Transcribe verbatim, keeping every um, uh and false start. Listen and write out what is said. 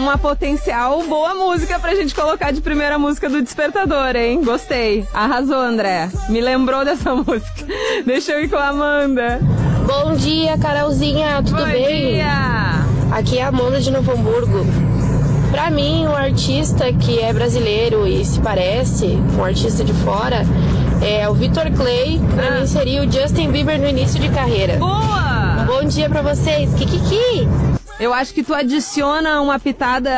uma potencial boa música pra gente colocar de primeira música do Despertador, hein? Gostei. Arrasou, André. Me lembrou dessa música. Deixa eu ir com a Amanda. Bom dia, Carolzinha. Tudo Bom bem? Bom dia. Aqui é a Amanda de Novo Hamburgo. Pra mim, um artista que é brasileiro e se parece um artista de fora é o Victor Clay. Pra ah. mim seria o Justin Bieber no início de carreira. Boa! Bom dia pra vocês. Kikiki! Eu acho que tu adiciona uma pitada